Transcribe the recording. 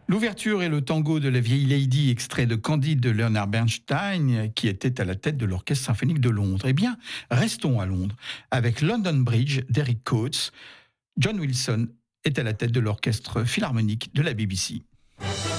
L'ouverture est le tango de la vieille Lady, extrait de Candide de Leonard Bernstein, qui était à la tête de l'Orchestre symphonique de Londres. Eh bien, restons à Londres. Avec London Bridge d'Eric Coates, John Wilson est à la tête de l'Orchestre philharmonique de la BBC.